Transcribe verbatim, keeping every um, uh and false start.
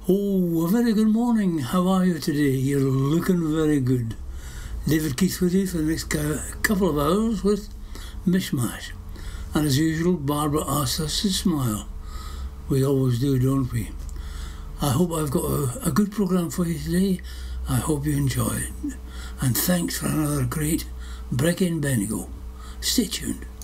Oh, a very good morning. How are you today? You're looking very good. David Keith with you for the next couple of hours with Mishmash. And as usual, Barbara asks us to smile. We always do, don't we? I hope I've got a, a good programme for you today. I hope you enjoy it. And thanks for another great Break In Bendigo. Stay tuned.